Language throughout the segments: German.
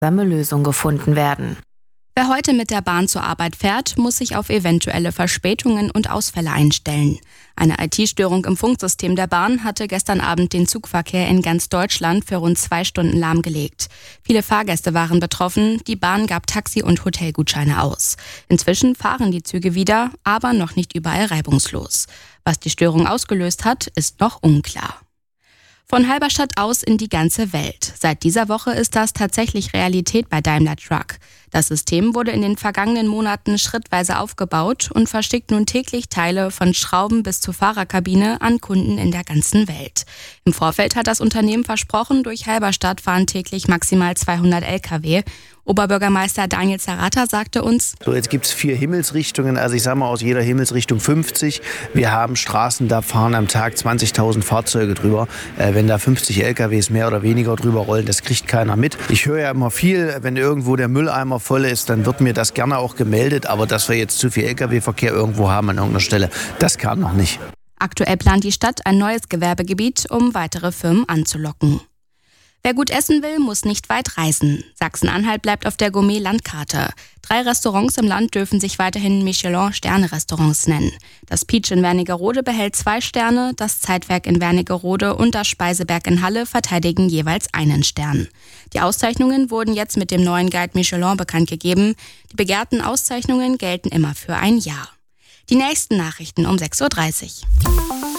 Lösung gefunden werden. Wer heute mit der Bahn zur Arbeit fährt, muss sich auf eventuelle Verspätungen und Ausfälle einstellen. Eine IT-Störung im Funksystem der Bahn hatte gestern Abend den Zugverkehr in ganz Deutschland für rund 2 Stunden lahmgelegt. Viele Fahrgäste waren betroffen, die Bahn gab Taxi- und Hotelgutscheine aus. Inzwischen fahren die Züge wieder, aber noch nicht überall reibungslos. Was die Störung ausgelöst hat, ist noch unklar. Von Halberstadt aus in die ganze Welt. Seit dieser Woche ist das tatsächlich Realität bei Daimler Truck. Das System wurde in den vergangenen Monaten schrittweise aufgebaut und verschickt nun täglich Teile von Schrauben bis zur Fahrerkabine an Kunden in der ganzen Welt. Im Vorfeld hat das Unternehmen versprochen, durch Halberstadt fahren täglich maximal 200 Lkw. Oberbürgermeister Daniel Zerrata sagte uns: So, jetzt gibt es 4 Himmelsrichtungen, also ich sage mal aus jeder Himmelsrichtung 50. Wir haben Straßen, da fahren am Tag 20.000 Fahrzeuge drüber. Wenn da 50 LKWs mehr oder weniger drüber rollen, das kriegt keiner mit. Ich höre ja immer viel, wenn irgendwo der Mülleimer voll ist, dann wird mir das gerne auch gemeldet. Aber dass wir jetzt zu viel LKW-Verkehr irgendwo haben an irgendeiner Stelle, das kann noch nicht. Aktuell plant die Stadt ein neues Gewerbegebiet, um weitere Firmen anzulocken. Wer gut essen will, muss nicht weit reisen. Sachsen-Anhalt bleibt auf der Gourmet-Landkarte. 3 Restaurants im Land dürfen sich weiterhin Michelin-Sterne-Restaurants nennen. Das Peach in Wernigerode behält 2 Sterne, das Zeitwerk in Wernigerode und das Speiseberg in Halle verteidigen jeweils 1 Stern. Die Auszeichnungen wurden jetzt mit dem neuen Guide Michelin bekannt gegeben. Die begehrten Auszeichnungen gelten immer für ein Jahr. Die nächsten Nachrichten um 6.30 Uhr.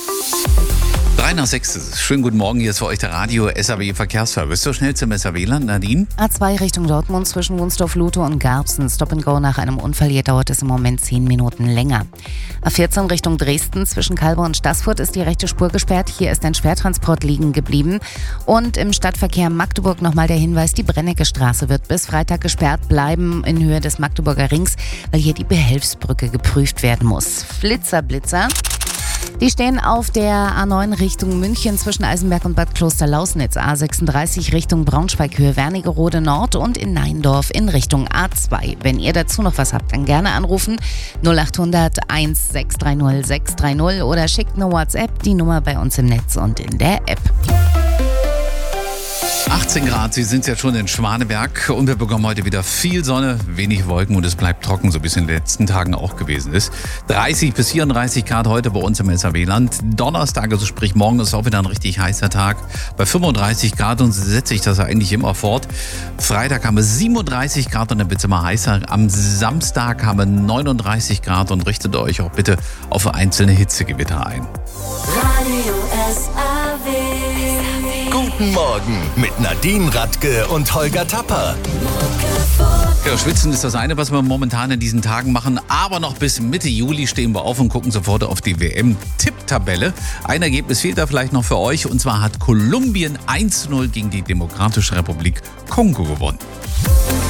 5:03. Schönen guten Morgen, hier ist für euch der Radio SAW Verkehrsservice. So schnell zum SAW-Land, Nadine? A2 Richtung Dortmund zwischen Wunsdorf-Lute und Garbsen. Stop and Go nach einem Unfall. Hier dauert es im Moment 10 Minuten länger. A14 Richtung Dresden zwischen Kalbe und Staßfurt ist die rechte Spur gesperrt. Hier ist ein Schwertransport liegen geblieben. Und im Stadtverkehr Magdeburg nochmal der Hinweis, die Brennecke Straße wird bis Freitag gesperrt bleiben in Höhe des Magdeburger Rings, weil hier die Behelfsbrücke geprüft werden muss. Blitzer. Die stehen auf der A9 Richtung München zwischen Eisenberg und Bad Kloster-Lausnitz, A36 Richtung Braunschweig Höhe Wernigerode Nord und in Neindorf in Richtung A2. Wenn ihr dazu noch was habt, dann gerne anrufen 0800 1630 630 oder schickt eine WhatsApp, die Nummer bei uns im Netz und in der App. 18 Grad, Sie sind ja schon in Schwaneberg und wir bekommen heute wieder viel Sonne, wenig Wolken und es bleibt trocken, so wie es in den letzten Tagen auch gewesen ist. 30 bis 34 Grad heute bei uns im SAW-Land. Donnerstag, also sprich morgen, ist auch wieder ein richtig heißer Tag. Bei 35 Grad und setze ich das eigentlich immer fort. Freitag haben wir 37 Grad und dann wird es immer heißer. Am Samstag haben wir 39 Grad und richtet euch auch bitte auf einzelne Hitzegewitter ein. Radio SAW. Guten Morgen mit Nadine Radke und Holger Tapper. Ja, schwitzen ist das eine, was wir momentan in diesen Tagen machen. Aber noch bis Mitte Juli stehen wir auf und gucken sofort auf die WM-Tipptabelle. Ein Ergebnis fehlt da vielleicht noch für euch. Und zwar hat Kolumbien 1:0 gegen die Demokratische Republik Kongo gewonnen.